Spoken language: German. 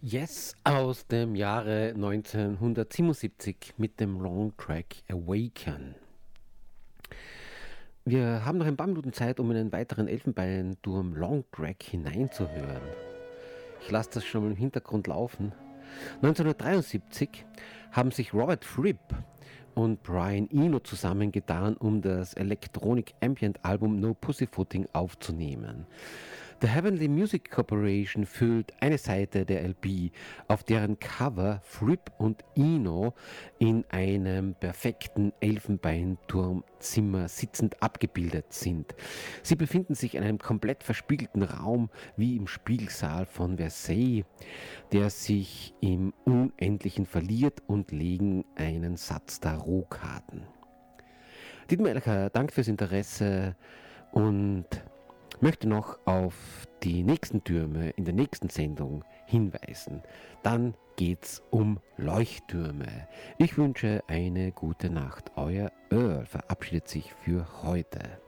Yes, aus dem Jahre 1977 mit dem Longtrack Awaken. Wir haben noch ein paar Minuten Zeit, um in einen weiteren Elfenbeinturm Longtrack hineinzuhören. Ich lasse das schon mal im Hintergrund laufen. 1973 haben sich Robert Fripp und Brian Eno zusammengetan, um das Electronic Ambient Album No Pussyfooting aufzunehmen. The Heavenly Music Corporation füllt eine Seite der LP, auf deren Cover Fripp und Eno in einem perfekten Elfenbeinturmzimmer sitzend abgebildet sind. Sie befinden sich in einem komplett verspiegelten Raum wie im Spiegelsaal von Versailles, der sich im Unendlichen verliert, und legen einen Satz Tarotkarten. Dietmar Elker, danke fürs Interesse und möchte noch auf die nächsten Türme in der nächsten Sendung hinweisen. Dann geht's um Leuchttürme. Ich wünsche eine gute Nacht. Euer Earl verabschiedet sich für heute.